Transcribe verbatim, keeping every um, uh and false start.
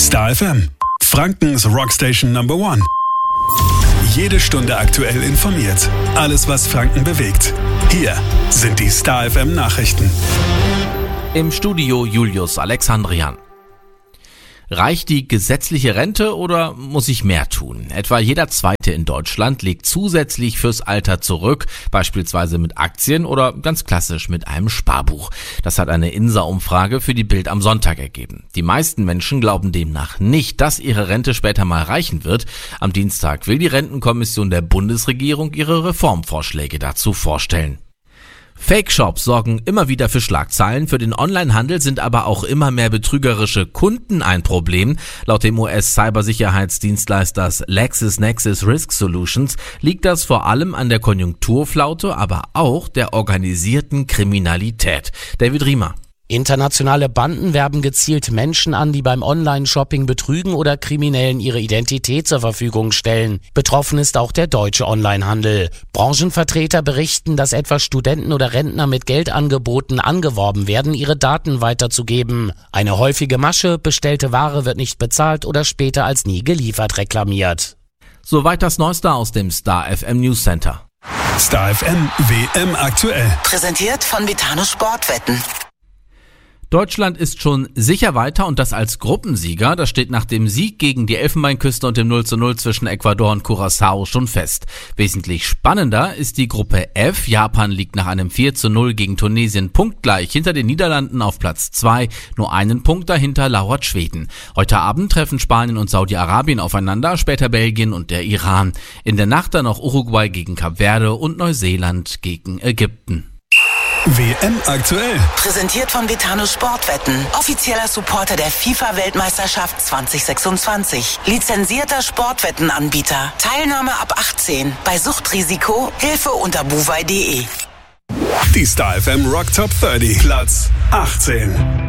Star F M, Frankens Rockstation Number One. Jede Stunde aktuell informiert. Alles, was Franken bewegt. Hier sind die Star F M Nachrichten. Im Studio Julius Alexandrian. Reicht die gesetzliche Rente oder muss ich mehr tun? Etwa jeder Zweite in Deutschland legt zusätzlich fürs Alter zurück, beispielsweise mit Aktien oder ganz klassisch mit einem Sparbuch. Das hat eine I N S A-Umfrage für die Bild am Sonntag ergeben. Die meisten Menschen glauben demnach nicht, dass ihre Rente später mal reichen wird. Am Dienstag will die Rentenkommission der Bundesregierung ihre Reformvorschläge dazu vorstellen. Fake-Shops sorgen immer wieder für Schlagzeilen, für den Onlinehandel sind aber auch immer mehr betrügerische Kunden ein Problem. Laut dem U S-Cybersicherheitsdienstleisters LexisNexis Risk Solutions liegt das vor allem an der Konjunkturflaute, aber auch der organisierten Kriminalität. David Riemer. Internationale Banden werben gezielt Menschen an, die beim Online-Shopping betrügen oder Kriminellen ihre Identität zur Verfügung stellen. Betroffen ist auch der deutsche Onlinehandel. Branchenvertreter berichten, dass etwa Studenten oder Rentner mit Geldangeboten angeworben werden, ihre Daten weiterzugeben. Eine häufige Masche, bestellte Ware wird nicht bezahlt oder später als nie geliefert reklamiert. Soweit das Neueste aus dem Star F M News Center. Star F M W M aktuell. Präsentiert von Vitano Sportwetten. Deutschland ist schon sicher weiter und das als Gruppensieger. Das steht nach dem Sieg gegen die Elfenbeinküste und dem null zu null zwischen Ecuador und Curaçao schon fest. Wesentlich spannender ist die Gruppe F. Japan liegt nach einem vier zu null gegen Tunesien punktgleich hinter den Niederlanden auf Platz zwei. Nur einen Punkt dahinter lauert Schweden. Heute Abend treffen Spanien und Saudi-Arabien aufeinander, später Belgien und der Iran. In der Nacht dann noch Uruguay gegen Kap Verde und Neuseeland gegen Ägypten. W M aktuell. Präsentiert von Vitano Sportwetten. Offizieller Supporter der FIFA-Weltmeisterschaft zwanzig sechsundzwanzig. Lizenzierter Sportwettenanbieter. Teilnahme ab achtzehn. Bei Suchtrisiko Hilfe unter buwei punkt de. Die Star F M Rock Top dreißig. Platz achtzehn.